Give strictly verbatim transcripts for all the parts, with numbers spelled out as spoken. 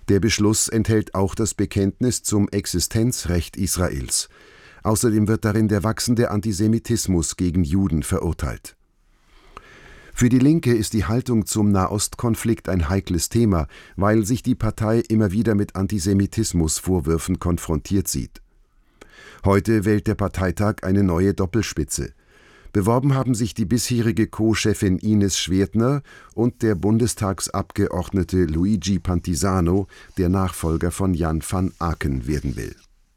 Der Beschluss enthält auch das Bekenntnis zum Existenzrecht Israels. Außerdem wird darin der wachsende Antisemitismus gegen Juden verurteilt. Für die Linke ist die Haltung zum Nahostkonflikt ein heikles Thema, weil sich die Partei immer wieder mit Antisemitismusvorwürfen konfrontiert sieht. Heute wählt der Parteitag eine neue Doppelspitze. Beworben haben sich die bisherige Co-Chefin Ines Schwertner und der Bundestagsabgeordnete Luigi Pantisano, der Nachfolger von Jan van Aken werden will.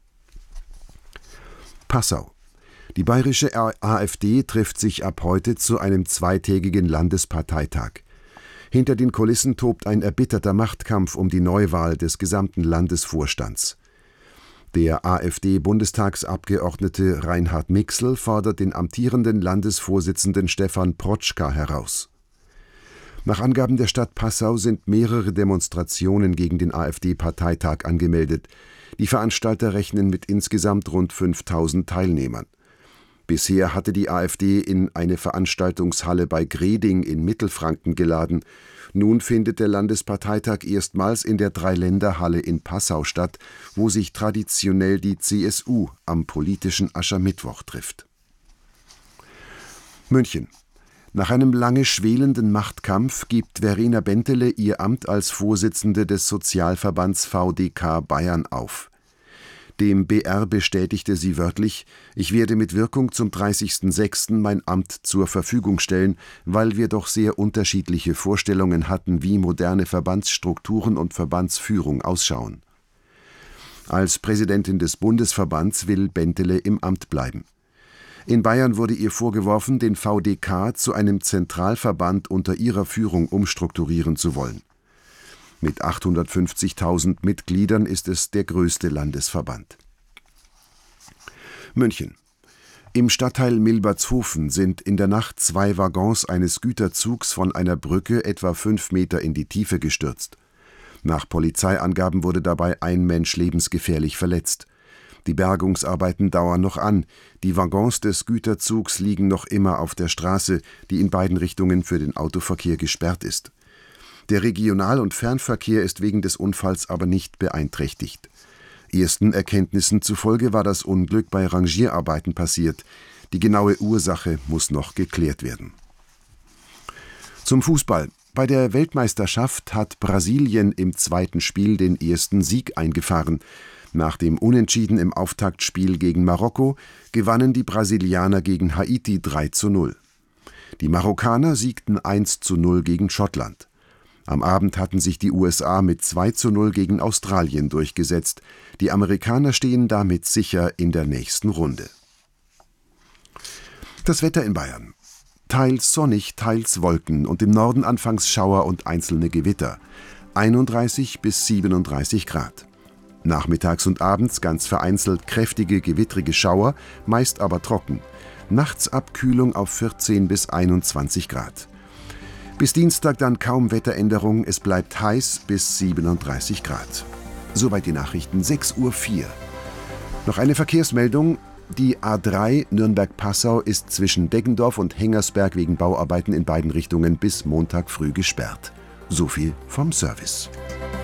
Passau. Die bayerische AfD trifft sich ab heute zu einem zweitägigen Landesparteitag. Hinter den Kulissen tobt ein erbitterter Machtkampf um die Neuwahl des gesamten Landesvorstands. Der AfD-Bundestagsabgeordnete Reinhard Mixl fordert den amtierenden Landesvorsitzenden Stefan Protschka heraus. Nach Angaben der Stadt Passau sind mehrere Demonstrationen gegen den AfD-Parteitag angemeldet. Die Veranstalter rechnen mit insgesamt rund fünftausend Teilnehmern. Bisher hatte die AfD in eine Veranstaltungshalle bei Greding in Mittelfranken geladen. Nun findet der Landesparteitag erstmals in der Dreiländerhalle in Passau statt, wo sich traditionell die C S U am politischen Aschermittwoch trifft. München. Nach einem lange schwelenden Machtkampf gibt Verena Bentele ihr Amt als Vorsitzende des Sozialverbands V D K Bayern auf. Dem B R bestätigte sie wörtlich: Ich werde mit Wirkung zum dreißigsten sechsten mein Amt zur Verfügung stellen, weil wir doch sehr unterschiedliche Vorstellungen hatten, wie moderne Verbandsstrukturen und Verbandsführung ausschauen. Als Präsidentin des Bundesverbands will Bentele im Amt bleiben. In Bayern wurde ihr vorgeworfen, den V D K zu einem Zentralverband unter ihrer Führung umstrukturieren zu wollen. Mit achthundertfünfzigtausend Mitgliedern ist es der größte Landesverband. München. Im Stadtteil Milbertshofen sind in der Nacht zwei Waggons eines Güterzugs von einer Brücke etwa fünf Meter in die Tiefe gestürzt. Nach Polizeiangaben wurde dabei ein Mensch lebensgefährlich verletzt. Die Bergungsarbeiten dauern noch an. Die Waggons des Güterzugs liegen noch immer auf der Straße, die in beiden Richtungen für den Autoverkehr gesperrt ist. Der Regional- und Fernverkehr ist wegen des Unfalls aber nicht beeinträchtigt. Ersten Erkenntnissen zufolge war das Unglück bei Rangierarbeiten passiert. Die genaue Ursache muss noch geklärt werden. Zum Fußball. Bei der Weltmeisterschaft hat Brasilien im zweiten Spiel den ersten Sieg eingefahren. Nach dem Unentschieden im Auftaktspiel gegen Marokko gewannen die Brasilianer gegen Haiti drei zu null. Die Marokkaner siegten eins zu null gegen Schottland. Am Abend hatten sich die U S A mit zwei zu null gegen Australien durchgesetzt. Die Amerikaner stehen damit sicher in der nächsten Runde. Das Wetter in Bayern. Teils sonnig, teils Wolken und im Norden anfangs Schauer und einzelne Gewitter. einunddreißig bis siebenunddreißig Grad. Nachmittags und abends ganz vereinzelt kräftige, gewittrige Schauer, meist aber trocken. Nachts Abkühlung auf vierzehn bis einundzwanzig Grad. Bis Dienstag dann kaum Wetteränderung, es bleibt heiß bis siebenunddreißig Grad. Soweit die Nachrichten, sechs Uhr vier. Noch eine Verkehrsmeldung. Die A drei Nürnberg-Passau ist zwischen Deggendorf und Hengersberg wegen Bauarbeiten in beiden Richtungen bis Montag früh gesperrt. So viel vom Service.